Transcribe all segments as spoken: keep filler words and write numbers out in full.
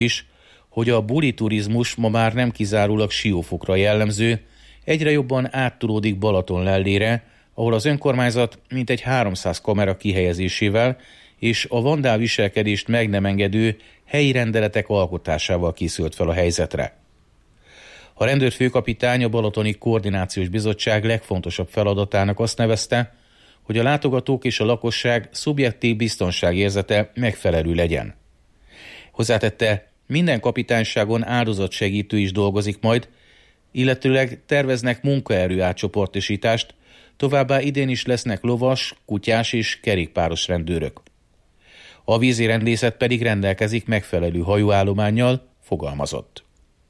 is, hogy a buli turizmus ma már nem kizárólag Siófokra jellemző, egyre jobban áttulódik Balatonlellére, ahol az önkormányzat mintegy háromszáz kamera kihelyezésével és a vandál viselkedést meg nem engedő helyi rendeletek alkotásával készült fel a helyzetre. A rendőrfőkapitány a Balatoni Koordinációs Bizottság legfontosabb feladatának azt nevezte, hogy a látogatók és a lakosság szubjektív biztonságérzete megfelelő legyen. Hozzátette, minden kapitányságon áldozatsegítő is dolgozik majd, illetőleg terveznek munkaerő átcsoportosítást, továbbá idén is lesznek lovas, kutyás és kerékpáros rendőrök. A vízirendészet pedig rendelkezik megfelelő hajóállománnyal, fogalmazott.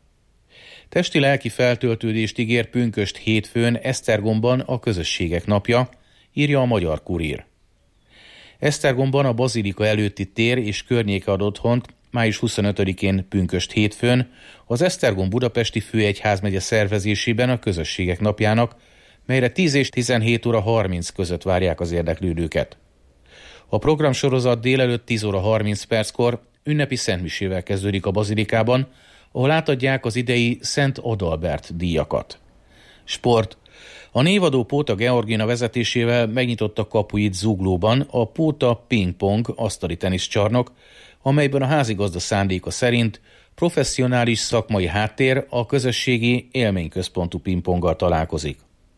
Testi-lelki feltöltődést ígér pünkösd hétfőn Esztergomban a Közösségek napja, írja a Magyar Kurír. Esztergomban a Bazilika előtti tér és környéke ad otthont május huszonötödikén pünkösd hétfőn az Esztergom Budapesti Főegyházmegye szervezésében a Közösségek napjának, melyre tíz és tizenhét óra harminc között várják az érdeklődőket. A programsorozat délelőtt tíz óra harminc perckor ünnepi szentmisével kezdődik a Bazilikában, ahol átadják az idei Szent Adalbert díjakat. Sport. A névadó Póta Georgina vezetésével megnyitotta kapuit Zuglóban a Póta Ping-pong asztali teniszcsarnok, amelyben a házigazda szándéka szerint professzionális szakmai háttér a közösségi élményközpontú pingponggal találkozik.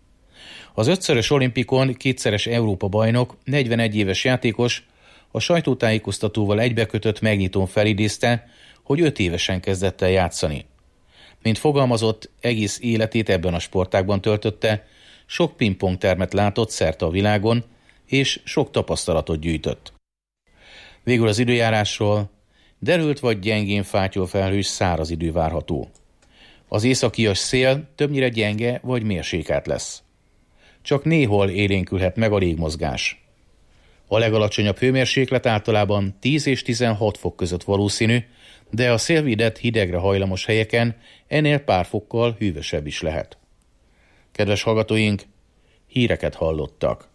Az ötszörös olimpikon kétszeres Európa-bajnok, negyvenegy éves játékos a sajtótájékoztatóval egybekötött megnyitón felidézte, hogy öt évesen kezdett el játszani. Mint fogalmazott, egész életét ebben a sportágban töltötte, sok pingpongtermet látott szerte a világon, és sok tapasztalatot gyűjtött. Végül az időjárásról: derült vagy gyengén fátyol felhős száraz idő várható. Az északias szél többnyire gyenge vagy mérsékelt lesz. Csak néhol élénkülhet meg a légmozgás. A legalacsonyabb hőmérséklet általában tíz és tizenhat fok között valószínű, de a szélvédett hidegre hajlamos helyeken ennél pár fokkal hűvösebb is lehet. Kedves hallgatóink, híreket hallottak.